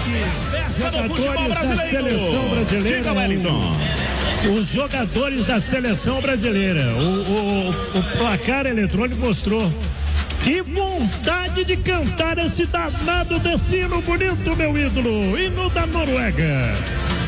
Jogadores da seleção brasileira. Diga, Wellington. Os jogadores da seleção brasileira. O placar eletrônico mostrou. Que vontade de cantar esse danado desse hino bonito, meu ídolo. Hino da Noruega.